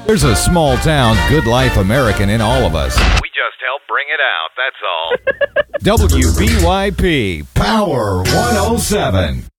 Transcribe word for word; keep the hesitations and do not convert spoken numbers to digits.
There's a small town, good life American in all of us. We just help bring it out, that's all. W B Y P Power one oh seven.